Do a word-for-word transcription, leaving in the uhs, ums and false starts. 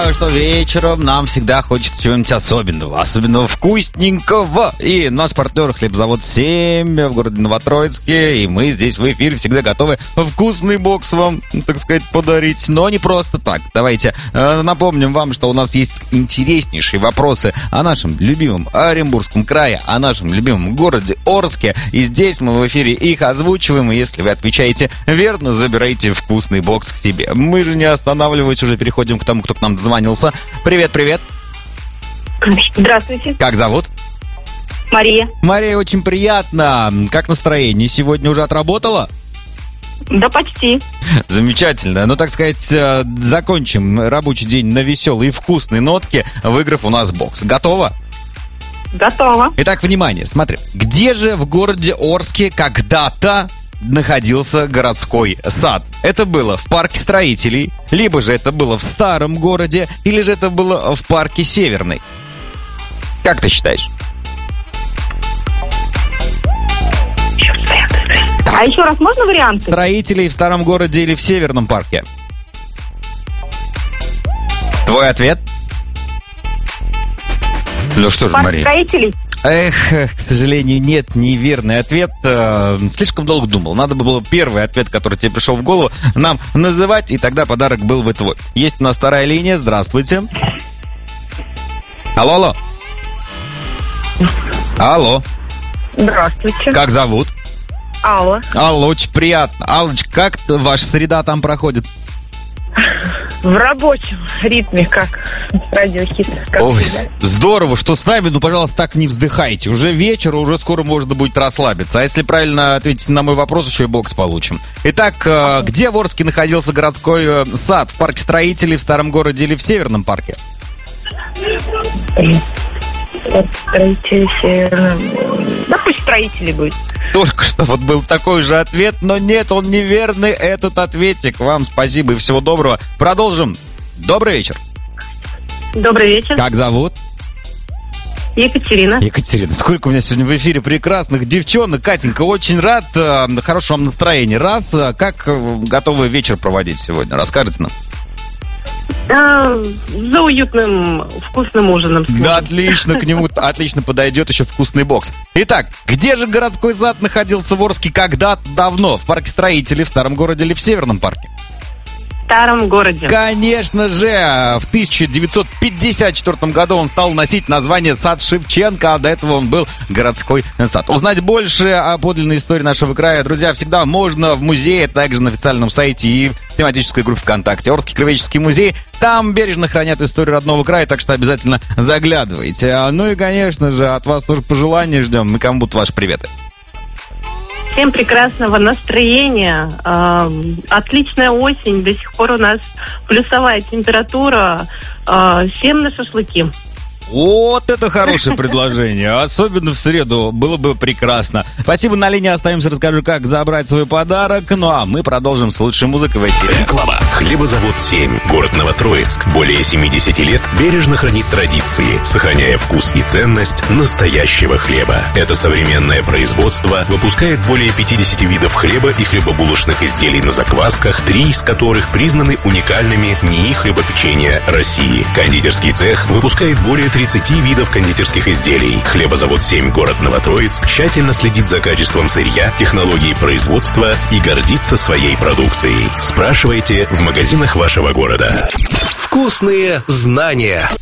Что вечером нам всегда хочется чего-нибудь особенного, особенно вкусненького. И наш партнер хлебозавод семь в городе Новотроицке. И мы здесь в эфире всегда готовы вкусный бокс вам, так сказать, подарить. Но не просто так. Давайте э, напомним вам, что у нас есть интереснейшие вопросы о нашем любимом Оренбургском крае, о нашем любимом городе Орске. И здесь мы в эфире их озвучиваем. И если вы отвечаете верно, забирайте вкусный бокс к себе. Мы же не останавливаясь уже переходим к тому, кто к нам дозвонился. Привет, привет. Здравствуйте. Как зовут? Мария. Мария, очень приятно. Как настроение? Сегодня уже отработала? Да почти. Замечательно. Ну, так сказать, закончим рабочий день на веселой и вкусной нотке, выиграв у нас бокс. Готова? Готова. Итак, внимание, смотри. Где же в городе Орске когда-то находился городской сад? Это было в парке строителей, либо же это было в старом городе, или же это было в парке Северный? Как ты считаешь? А еще раз можно варианты? Строителей в старом городе или в Северном парке? Твой ответ? Ну что же, Парк Мария? Строителей. Эх, к сожалению, нет, неверный ответ. Слишком долго думал. Надо было первый ответ, который тебе пришел в голову, нам называть, и тогда подарок был бы твой. Есть у нас вторая линия. Здравствуйте. Алло, алло. Алло. Здравствуйте. Как зовут? Алла. Алла, очень приятно. Аллочка, как ваша среда там проходит? В рабочем ритме, как радиохит. Как Ой, всегда. Здорово, что с нами, ну, пожалуйста, так не вздыхайте. Уже вечер, уже скоро можно будет расслабиться. А если правильно ответить на мой вопрос, еще и бокс получим. Итак, где в Орске находился городской сад? В парке строителей, в старом городе или в Северном парке? Строители. Да пусть строители будет. Только что вот был такой же ответ, но нет, он неверный, этот ответик. Вам спасибо и всего доброго. Продолжим. Добрый вечер. Добрый вечер. Как зовут? Екатерина. Екатерина, сколько у меня сегодня в эфире прекрасных девчонок. Катенька, очень рад, хорошего вам настроения. Раз, как готовы вечер проводить сегодня? Расскажите нам. А, за уютным, вкусным ужином. Да, отлично, к нему отлично подойдет еще вкусный бокс. Итак, где же городской сад находился в Орске когда-то давно? В парке строителей, в старом городе или в Северном парке? В старом городе. Конечно же, в тысяча девятьсот пятьдесят четвёртом году он стал носить название «Сад Шевченко», а до этого он был городской сад. Узнать больше о подлинной истории нашего края, друзья, всегда можно в музее, также на официальном сайте и в тематической группе ВКонтакте Орский краеведческий музей. Там бережно хранят историю родного края, так что обязательно заглядывайте. Ну и, конечно же, от вас тоже пожелания ждем. Мы кому будут ваши приветы? Всем прекрасного настроения. Э, отличная осень. До сих пор у нас плюсовая температура. Э, всем на шашлыки. Вот это хорошее предложение. Особенно в среду. Было бы прекрасно. Спасибо, на линии остаемся. Расскажу, как забрать свой подарок. Ну а мы продолжим с лучшей музыкой в эфире. Реклама. Хлебозавод семь. Город Новотроицк. Более семьдесят лет бережно хранит традиции, сохраняя вкус и ценность настоящего хлеба. Это современное производство выпускает более пятьдесят видов хлеба и хлебобулочных изделий на заквасках, три из которых признаны уникальными НИИ хлебопечения России. Кондитерский цех выпускает более тридцати видов кондитерских изделий. Хлебозавод семь, город Новотроицк, тщательно следит за качеством сырья, технологией производства и гордится своей продукцией. Спрашивайте в магазинах вашего города. Вкусные знания.